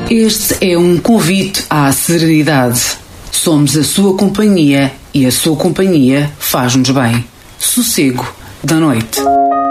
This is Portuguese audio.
Este é um convite à serenidade. Somos a sua companhia e a sua companhia faz-nos bem. Sossego da noite.